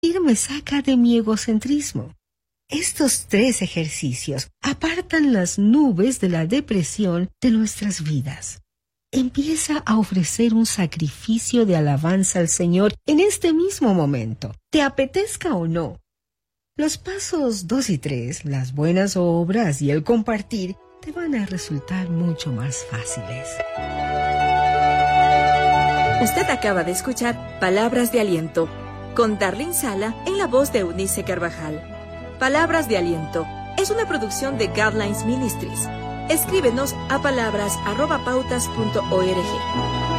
Me saca de mi egocentrismo. Estos 3 ejercicios apartan las nubes de la depresión de nuestras vidas. Empieza a ofrecer un sacrificio de alabanza al Señor en este mismo momento, te apetezca o no. Los pasos 2 y 3, las buenas obras y el compartir, te van a resultar mucho más fáciles. Usted acaba de escuchar Palabras de Aliento, con Darlene Sala en la voz de Eunice Carvajal. Palabras de Aliento es una producción de Guidelines Ministries. Escríbenos a palabras@pautas.org.